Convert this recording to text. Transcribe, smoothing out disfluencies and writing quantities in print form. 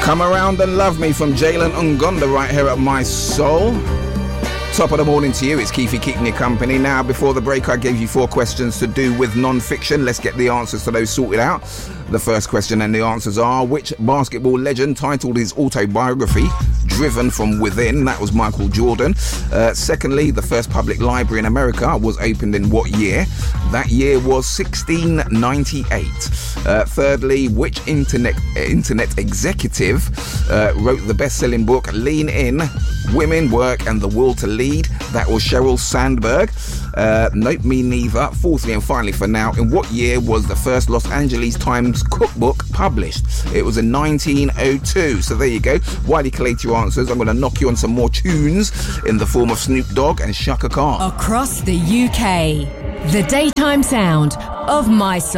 Come Around and Love Me from Jalen Ngonda right here at My Soul. Top of the morning to you. It's Keefy keeping you company. Now, before the break, I gave you 4 questions to do with non-fiction. Let's get the answers to those sorted out. The first question and the answers are: which basketball legend titled his autobiography Driven from Within? That was Michael Jordan. Secondly, the first public library in America was opened in what year? That year was 1698. Thirdly, which internet executive wrote the best-selling book Lean In, Women, Work and the Will to Lead? That was Sheryl Sandberg. Nope, me neither. Fourthly and finally for now, in what year was the first Los Angeles Times cookbook published? It was in 1902. So there you go. While you collate your answers, I'm going to knock you on some more tunes in the form of Snoop Dogg and Shaka Khan. Across the UK, the daytime sound of My Soul.